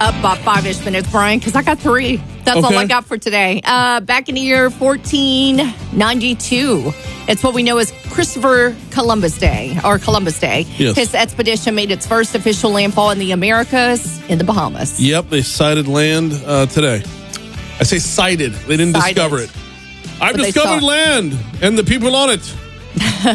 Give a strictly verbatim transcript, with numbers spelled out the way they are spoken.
Up about five-ish minutes, Brian, because I got three. That's Okay. all I got for today. Uh, back in the year fourteen ninety-two, it's what we know as Christopher Columbus Day, or Columbus Day. Yes. His expedition made its first official landfall in the Americas, in the Bahamas. Yep, they sighted land uh, today. I say sighted. They didn't Sighted. discover it. I've But they discovered saw. land and the people on it.